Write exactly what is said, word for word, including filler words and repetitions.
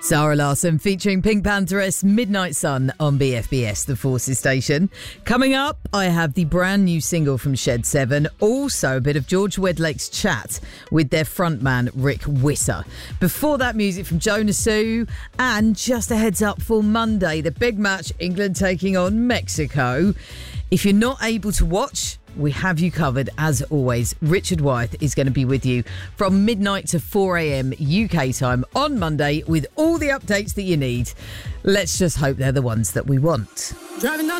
Zara Larsson featuring Pink Pantheress, Midnight Sun on B F B S, the Forces station. Coming up, I have the brand new single from Shed seven, also a bit of George Wedlake's chat with their frontman Rick Wisser. Before that, music from Jonah Sue, and just a heads up for Monday, the big match, England taking on Mexico. If you're not able to watch, we have you covered as always. Richard Wyeth is going to be with you from midnight to four a.m. U K time on Monday with all the updates that you need. Let's just hope they're the ones that we want. Driving